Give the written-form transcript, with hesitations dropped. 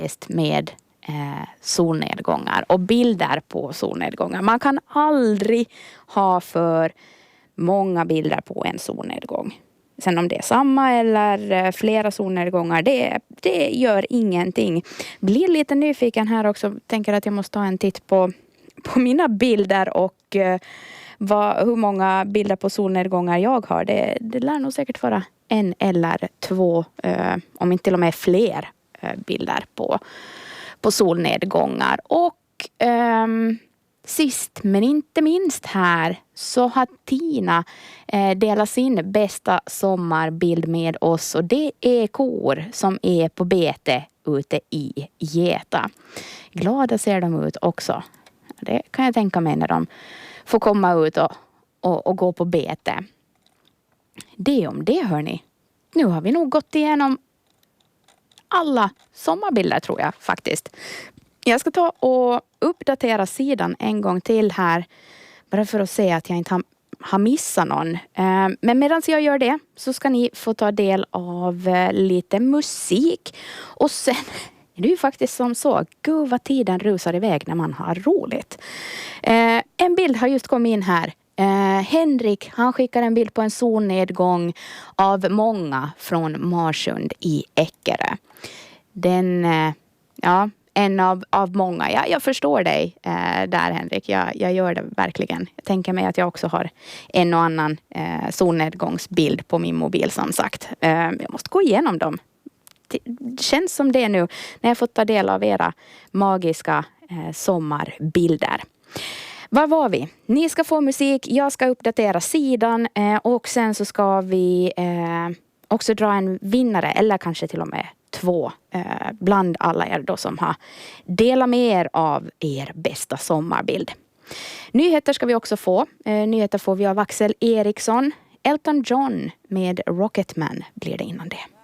med solnedgångar och bilder på solnedgångar. Man kan aldrig ha för många bilder på en solnedgång. Sen om det är samma eller flera solnedgångar, det gör ingenting. Blir lite nyfiken här också. Tänker att jag måste ta en titt på mina bilder och hur många bilder på solnedgångar jag har. Det lär nog säkert vara en eller två, om inte till och med fler bilder på solnedgångar. Och sist men inte minst här så har Tina delat sin bästa sommarbild med oss. Och det är kor som är på bete ute i Geta. Glada ser de ut också. Det kan jag tänka mig när de får komma ut och gå på bete. Det om det, hörni. Nu har vi nog gått igenom alla sommarbilder tror jag faktiskt. Jag ska ta och uppdatera sidan en gång till här. Bara för att se att jag inte har missat någon. Men medan jag gör det så ska ni få ta del av lite musik. Och sen är det ju faktiskt som så. Gud vad tiden rusar iväg när man har roligt. En bild har just kommit in här. Henrik, han skickar en bild på en solnedgång av många från Marsund i Eckerö. Den, en av många. Jag förstår dig där, Henrik. Jag gör det verkligen. Jag tänker mig att jag också har en och annan solnedgångsbild på min mobil som sagt. Jag måste gå igenom dem. Det känns som det nu när jag fått ta del av era magiska sommarbilder. Var var vi? Ni ska få musik, jag ska uppdatera sidan och sen så ska vi också dra en vinnare eller kanske till och med 2 bland alla er då som har delat med er av er bästa sommarbild. Nyheter ska vi också få. Nyheter får vi av Axel Eriksson. Elton John med Rocketman blir det innan det.